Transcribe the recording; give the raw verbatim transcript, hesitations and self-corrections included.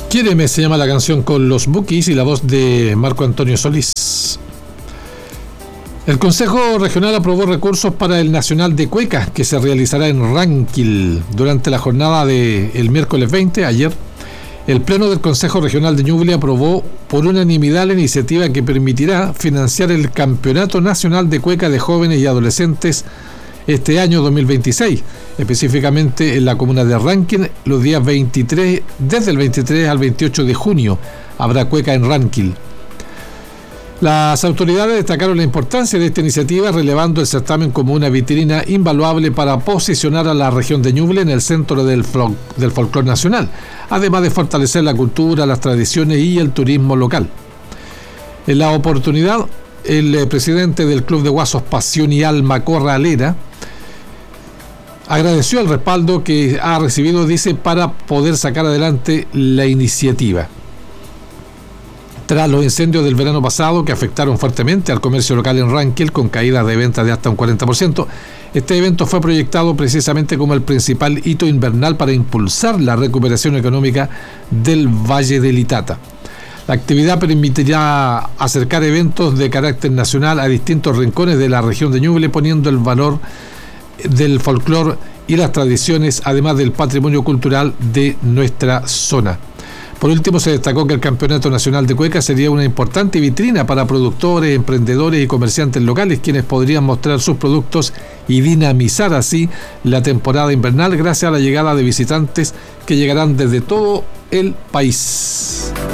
Quiéreme se llama la canción con los Bukis y la voz de Marco Antonio Solís. El Consejo Regional aprobó recursos para el Nacional de Cueca, que se realizará en Ranquil durante la jornada del miércoles veinte, ayer. El Pleno del Consejo Regional de Ñuble aprobó por unanimidad la iniciativa que permitirá financiar el Campeonato Nacional de Cueca de Jóvenes y Adolescentes este año dos mil veintiséis, específicamente en la comuna de Ranquil, los días veintitrés, desde el veintitrés al veintiocho de junio, habrá cueca en Ranquil. Las autoridades destacaron la importancia de esta iniciativa, relevando el certamen como una vitrina invaluable para posicionar a la región de Ñuble en el centro del, fol- del folclore nacional, además de fortalecer la cultura, las tradiciones y el turismo local. En la oportunidad, el eh, presidente del Club de Guasos Pasión y Alma Corralera agradeció el respaldo que ha recibido, dice, para poder sacar adelante la iniciativa. Tras los incendios del verano pasado que afectaron fuertemente al comercio local en Ranquil con caídas de ventas de hasta un cuarenta por ciento, este evento fue proyectado precisamente como el principal hito invernal para impulsar la recuperación económica del Valle del Itata. La actividad permitirá acercar eventos de carácter nacional a distintos rincones de la región de Ñuble, poniendo el valor del folclore y las tradiciones, además del patrimonio cultural de nuestra zona. Por último, se destacó que el Campeonato Nacional de Cueca sería una importante vitrina para productores, emprendedores y comerciantes locales, quienes podrían mostrar sus productos y dinamizar así la temporada invernal gracias a la llegada de visitantes que llegarán desde todo el país.